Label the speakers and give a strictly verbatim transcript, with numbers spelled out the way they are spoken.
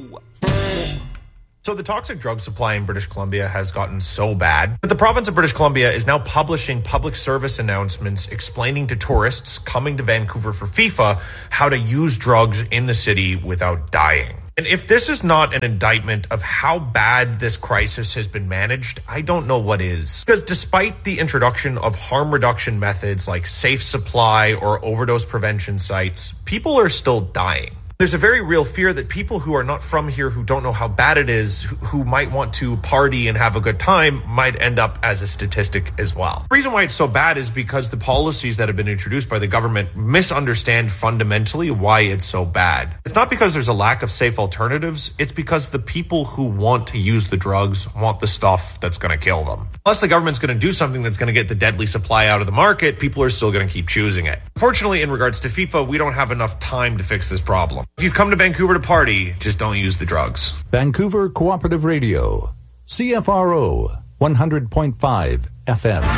Speaker 1: go.
Speaker 2: So the toxic drug supply in British Columbia has gotten so bad that the province of British Columbia is now publishing public service announcements explaining to tourists coming to Vancouver for FIFA how to use drugs in the city without dying. And if this is not an indictment of how bad this crisis has been managed, I don't know what is. Because despite the introduction of harm reduction methods like safe supply or overdose prevention sites, people are still dying. There's a very real fear that people who are not from here, who don't know how bad it is, who, who might want to party and have a good time, might end up as a statistic as well. The reason why it's so bad is because the policies that have been introduced by the government misunderstand fundamentally why it's so bad. It's not because there's a lack of safe alternatives. It's because the people who want to use the drugs want the stuff that's going to kill them. Unless the government's going to do something that's going to get the deadly supply out of the market, people are still going to keep choosing it. Unfortunately, in regards to FIFA, we don't have enough time to fix this problem. If you've come to Vancouver to party, just don't use the drugs.
Speaker 3: Vancouver Cooperative Radio, C F R O, one hundred point five F M.